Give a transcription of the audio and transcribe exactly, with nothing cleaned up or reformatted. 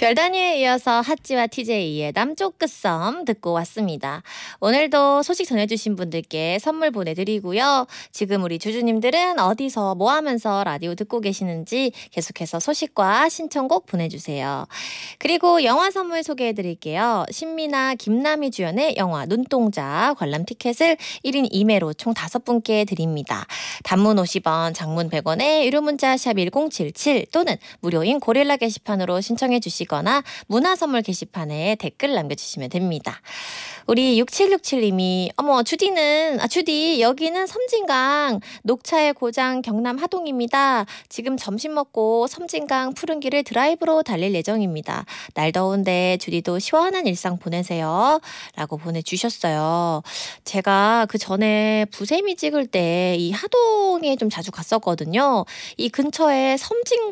별다니에 이어서 핫지와 티제이의 남쪽 끝섬 듣고 왔습니다. 오늘도 소식 전해주신 분들께 선물 보내드리고요. 지금 우리 주주님들은 어디서 뭐 하면서 라디오 듣고 계시는지 계속해서 소식과 신청곡 보내주세요. 그리고 영화 선물 소개해드릴게요. 신미나 김남희 주연의 영화 눈동자 관람 티켓을 일 인 이 매로 총 다섯 분께 드립니다. 단문 오십 원, 장문 백 원에 유료 문자 샵 일공칠칠 또는 무료인 고릴라 게시판으로 신청해 주시거나 문화선물 게시판에 댓글 남겨주시면 됩니다. 우리 육칠육칠님이 어머 주디는 아 주디 여기는 섬진강 녹차의 고장 경남 하동입니다. 지금 점심 먹고 섬진강 푸른 길을 드라이브로 달릴 예정입니다. 날 더운데 주디도 시원한 일상 보내세요 라고 보내주셨어요. 제가 그 전에 부세미 찍을 때 이 하동에 좀 자주 갔었거든요. 이 근처에 섬진